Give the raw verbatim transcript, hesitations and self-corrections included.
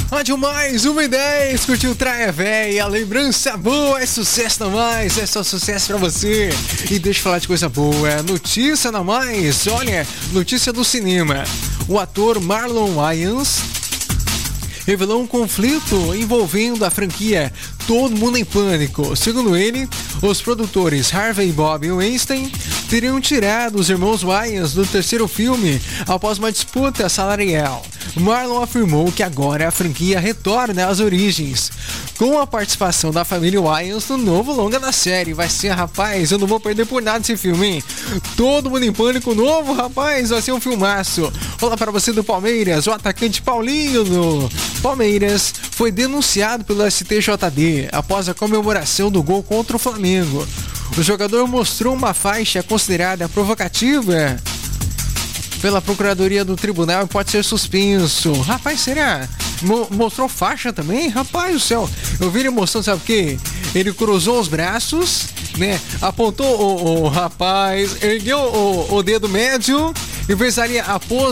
Rádio Mais, uma e dez, curtiu Traia Véia, lembrança boa, é sucesso na Mais, é só sucesso pra você. E deixa eu falar de coisa boa, notícia na Mais, olha, notícia do cinema. O ator Marlon Wayans revelou um conflito envolvendo a franquia Todo Mundo em Pânico. Segundo ele, os produtores Harvey Bob Weinstein teriam tirado os irmãos Wayans do terceiro filme após uma disputa salarial. Marlon afirmou que agora a franquia retorna às origens, com a participação da família Wayans no novo longa da série. Vai ser, rapaz, eu não vou perder por nada esse filme, hein? Todo Mundo em Pânico novo, rapaz, vai ser um filmaço. Olá para você do Palmeiras, o atacante Paulinho do Palmeiras foi denunciado pelo S T J D após a comemoração do gol contra o Flamengo. O jogador mostrou uma faixa considerada provocativa pela Procuradoria do Tribunal e pode ser suspenso. Rapaz, será? Mo- mostrou faixa também? Rapaz do céu, eu vi ele mostrando, sabe o quê? Ele cruzou os braços, né? Apontou o, o rapaz, ergueu o, o dedo médio e fez ali a pose